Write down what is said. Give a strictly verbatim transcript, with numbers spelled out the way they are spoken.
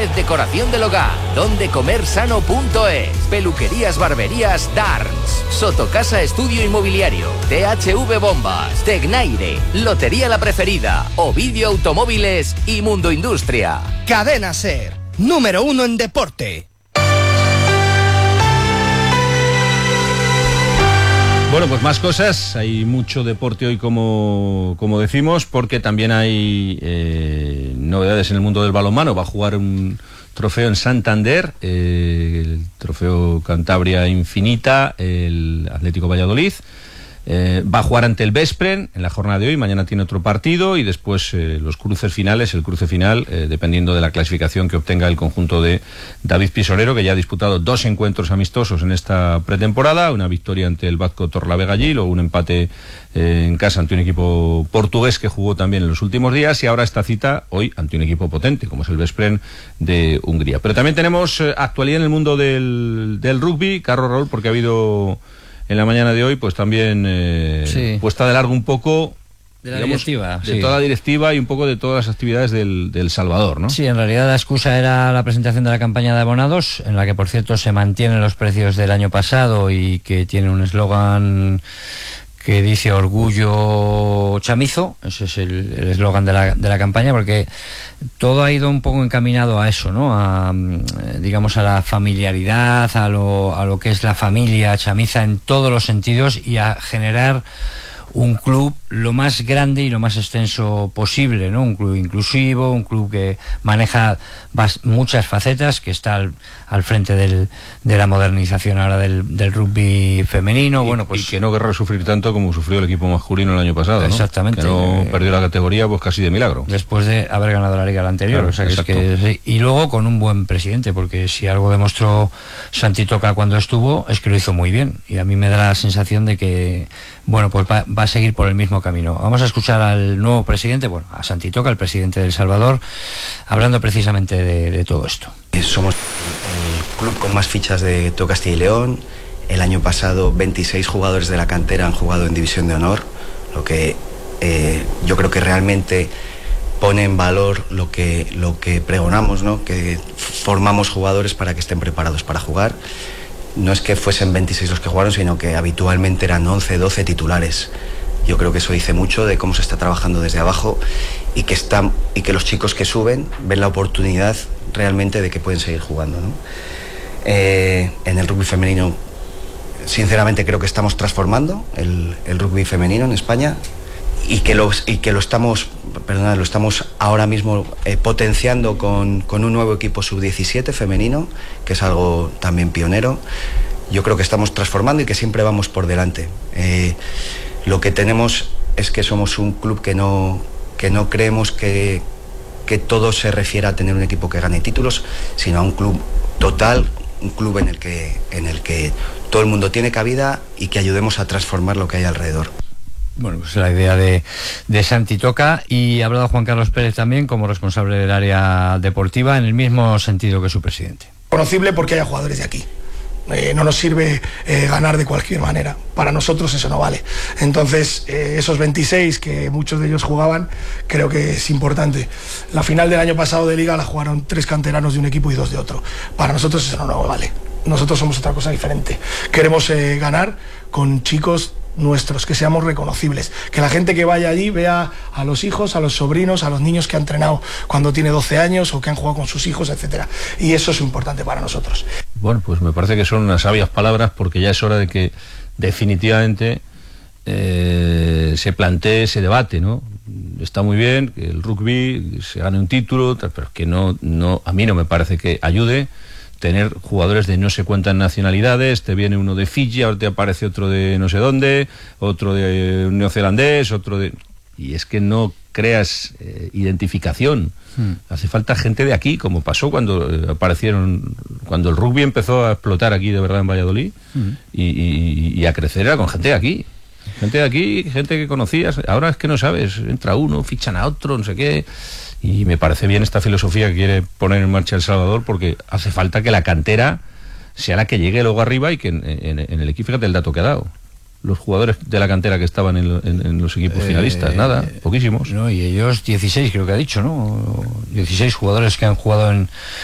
Gómez Decoración del Hogar, donde comer sano punto es, Peluquerías Barberías Darns, Sotocasa Estudio Inmobiliario, T H V Bombas, Tecnaire, Lotería La Preferida, Ovidio Automóviles y Mundo Industria. Cadena SER, número uno en deporte. Bueno, pues más cosas, hay mucho deporte hoy como, como decimos, porque también hay eh, novedades en el mundo del balonmano. Va a jugar un trofeo en Santander, eh, el trofeo Cantabria Infinita, el Atlético Valladolid. Eh, va a jugar ante el Veszprém en la jornada de hoy, mañana tiene otro partido y después eh, los cruces finales, el cruce final, eh, dependiendo de la clasificación que obtenga el conjunto de David Pisorero, que ya ha disputado dos encuentros amistosos en esta pretemporada, una victoria ante el Vazco Torlavega-Gil, luego un empate eh, en casa ante un equipo portugués que jugó también en los últimos días, y ahora esta cita hoy ante un equipo potente como es el Veszprém de Hungría. Pero también tenemos eh, actualidad en el mundo del, del rugby, Carlos Raúl, porque ha habido en la mañana de hoy, pues también eh, sí. puesta de largo un poco de la digamos, directiva, de sí. toda la directiva y un poco de todas las actividades del, del Salvador, ¿no? Sí, en realidad la excusa era la presentación de la campaña de abonados, en la que por cierto se mantienen los precios del año pasado y que tiene un eslogan que dice orgullo chamizo. Ese es el eslogan de la, de la campaña, porque todo ha ido un poco encaminado a eso, ¿no? A, digamos, a la familiaridad, a lo, a lo que es la familia chamiza en todos los sentidos, y a generar un club lo más grande y lo más extenso posible, ¿no? Un club inclusivo, un club que maneja muchas facetas, que está al, al frente del, de la modernización ahora del, del rugby femenino. Y, bueno, pues, y que no querrá sufrir tanto como sufrió el equipo masculino el año pasado, ¿no? Exactamente. Que no eh, perdió la categoría pues casi de milagro. Después de haber ganado la liga la anterior. Claro, o sea, que es que, y luego con un buen presidente, porque si algo demostró Santi Toca cuando estuvo, es que lo hizo muy bien. Y a mí me da la sensación de que, bueno, pues va, va a seguir por el mismo camino. Vamos a escuchar al nuevo presidente, bueno, a Santi Toca, el presidente de El Salvador, hablando precisamente de, de todo esto. Somos el club con más fichas de todo Castilla y León. El año pasado veintiséis jugadores de la cantera han jugado en División de Honor, lo que eh, yo creo que realmente pone en valor lo que, lo que pregonamos, ¿no? Que formamos jugadores para que estén preparados para jugar. No es que fuesen veintiséis los que jugaron, sino que habitualmente eran once, doce titulares. Yo creo que eso dice mucho de cómo se está trabajando desde abajo, y que, están, y que los chicos que suben ven la oportunidad realmente de que pueden seguir jugando, ¿no? Eh, en el rugby femenino, sinceramente creo que estamos transformando el, el rugby femenino en España, y que lo, y que lo estamos, perdona, lo estamos ahora mismo eh, potenciando con, con un nuevo equipo sub diecisiete femenino, que es algo también pionero. Yo creo que estamos transformando y que siempre vamos por delante. Eh, Lo que tenemos es que somos un club que no, que no creemos que, que todo se refiera a tener un equipo que gane títulos, sino a un club total, un club en el que, en el que todo el mundo tiene cabida y que ayudemos a transformar lo que hay alrededor. Bueno, pues la idea de, de Santi Toca. Y ha hablado Juan Carlos Pérez también como responsable del área deportiva, en el mismo sentido que su presidente. Conocible porque haya jugadores de aquí. Eh, no nos sirve eh, ganar de cualquier manera. Para nosotros eso no vale. Entonces, eh, esos veintiséis que muchos de ellos jugaban, creo que es importante. La final del año pasado de Liga la jugaron tres canteranos de un equipo y dos de otro. Para nosotros eso no, no vale. Nosotros somos otra cosa diferente. Queremos eh, ganar con chicos nuestros, que seamos reconocibles, que la gente que vaya allí vea a los hijos, a los sobrinos, a los niños que han entrenado cuando tiene doce años o que han jugado con sus hijos, etcétera. Y eso es importante para nosotros. Bueno, pues me parece que son unas sabias palabras, porque ya es hora de que definitivamente eh, se plantee ese debate, ¿no? Está muy bien que el rugby se gane un título, pero que no, no, a mí no me parece que ayude tener jugadores de no sé cuántas nacionalidades. Te viene uno de Fiji, ahora te aparece otro de no sé dónde, otro de neozelandés, otro de... Y es que no creas eh, identificación. Hmm. Hace falta gente de aquí, como pasó cuando eh, aparecieron, cuando el rugby empezó a explotar aquí de verdad en Valladolid, hmm. y, y, y a crecer era con gente de aquí. Gente de aquí, gente que conocías. Ahora es que no sabes, entra uno, fichan a otro, no sé qué. Y me parece bien esta filosofía que quiere poner en marcha El Salvador, porque hace falta que la cantera sea la que llegue luego arriba, y que en, en, en el equipo, fíjate el dato que ha dado. Los jugadores de la cantera que estaban en, en, en los equipos eh, finalistas, nada, poquísimos. No, y ellos dieciséis creo que ha dicho, ¿no? dieciséis jugadores que han jugado en,